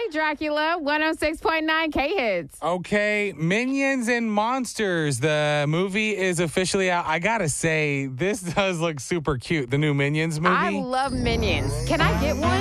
Hey, Dracula, 106.9 K-Hits. Okay, Minions and Monsters. The movie is officially out. I gotta say, this does look super cute, the new Minions movie. I love Minions. Can I get one?